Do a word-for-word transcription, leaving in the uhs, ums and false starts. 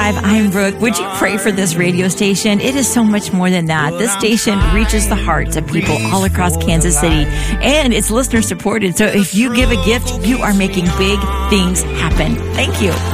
five, I'm Brooke. Would you pray for this radio station? It is so much more than that. This station reaches the hearts of people all across Kansas City, and it's listener supported. So if you give a gift, you are making big things happen. Thank you.